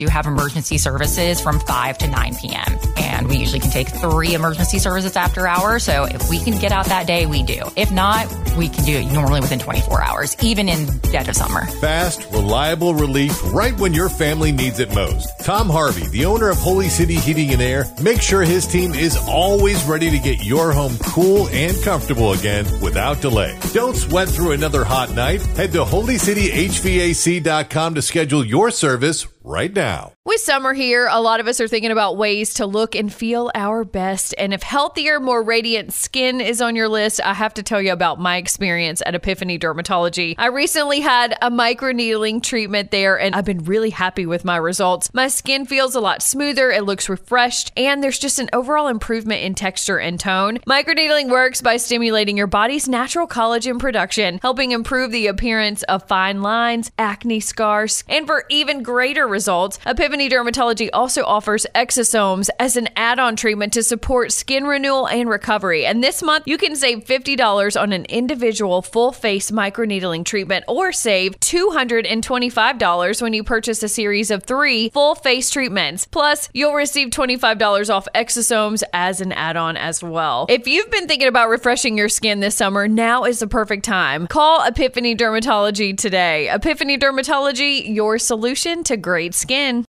You have emergency services from 5 to 9 p.m. And we usually can take 3 emergency services after hours. So if we can get out that day, we do. If not, we can do it normally within 24 hours, even in dead of summer. Fast, reliable relief right when your family needs it most. Tom Harvey, the owner of Holy City Heating and Air, makes sure his team is always ready to get your home cool and comfortable again without delay. Don't sweat through another hot night. Head to holycityhvac.com to schedule your service right now. With summer here, a lot of us are thinking about ways to look and feel our best. And if healthier, more radiant skin is on your list, I have to tell you about my experience at Epiphany Dermatology. I recently had a microneedling treatment there, and I've been really happy with my results. My skin feels a lot smoother, it looks refreshed, and there's just an overall improvement in texture and tone. Microneedling works by stimulating your body's natural collagen production, helping improve the appearance of fine lines, acne scars, and for even greater results, Epiphany Dermatology also offers exosomes as an add-on treatment to support skin renewal and recovery. And this month, you can save $50 on an individual full-face microneedling treatment or save $225 when you purchase a series of 3 full-face treatments. Plus, you'll receive $25 off exosomes as an add-on as well. If you've been thinking about refreshing your skin this summer, now is the perfect time. Call Epiphany Dermatology today. Epiphany Dermatology, your solution to great skin.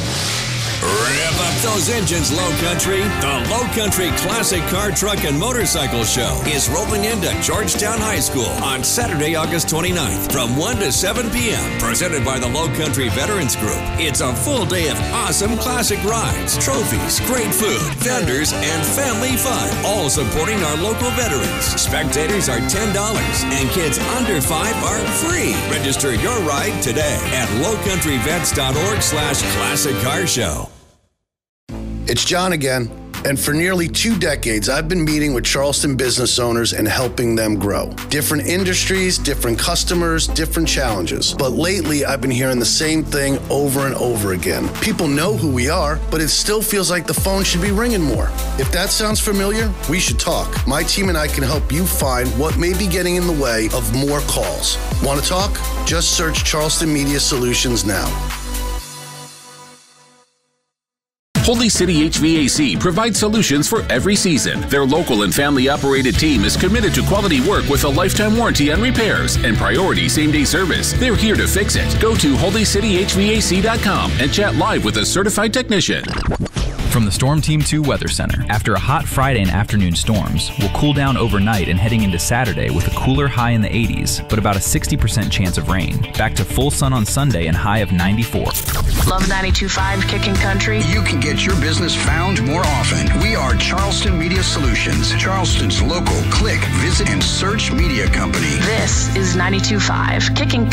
Rev up those engines, Low Country. The Low Country Classic Car, Truck, and Motorcycle Show is rolling into Georgetown High School on Saturday, August 29th from 1 to 7 p.m. Presented by the Low Country Veterans Group. It's a full day of awesome classic rides, trophies, great food, vendors, and family fun. All supporting our local veterans. Spectators are $10 and kids under 5 are free. Register your ride today at lowcountryvets.org/classic car show. It's John again, and for nearly 2 decades, I've been meeting with Charleston business owners and helping them grow. Different industries, different customers, different challenges. But lately, I've been hearing the same thing over and over again. People know who we are, but it still feels like the phone should be ringing more. If that sounds familiar, we should talk. My team and I can help you find what may be getting in the way of more calls. Want to talk? Just search Charleston Media Solutions now. Holy City HVAC provides solutions for every season. Their local and family-operated team is committed to quality work with a lifetime warranty on repairs and priority same-day service. They're here to fix it. Go to holycityhvac.com and chat live with a certified technician. From the Storm Team 2 Weather Center, after a hot Friday and afternoon storms, we'll cool down overnight and heading into Saturday with a cooler high in the 80s, but about a 60% chance of rain. Back to full sun on Sunday and high of 94. Love 92.5 Kicking Country. You can get your business found more often. We are Charleston Media Solutions, Charleston's local click, visit, and search media company. This is 92.5 Kicking